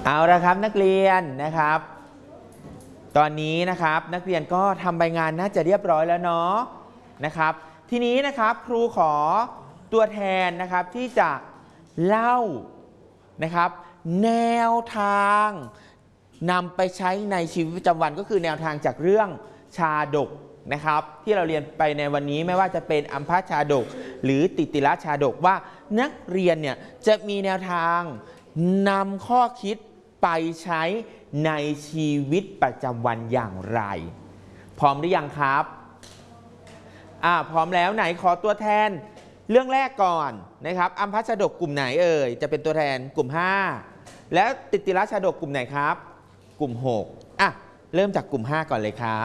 เอาละครับนักเรียนนะครับตอนนี้นะครับนักเรียนก็ทำใบงานน่าจะเรียบร้อยแล้วเนาะนะครับทีนี้นะครับครูขอตัวแทนนะครับที่จะเล่านะครับแนวทางนำไปใช้ในชีวิตประจำวันก็คือแนวทางจากเรื่องชาดกนะครับที่เราเรียนไปในวันนี้ไม่ว่าจะเป็นอัมพชาดกหรือติติละชาดกว่านักเรียนเนี่ยจะมีแนวทางนำข้อคิดไปใช้ในชีวิตประจำวันอย่างไรพร้อมหรือยังครับพร้อมแล้วไหนขอตัวแทนเรื่องแรกก่อนนะครับอัมพชาดกกลุ่มไหนเอ่ยจะเป็นตัวแทนกลุ่ม5แล้วติติละชาดกกลุ่มไหนครับกลุ่ม6เริ่มจากกลุ่ม5ก่อนเลยครับ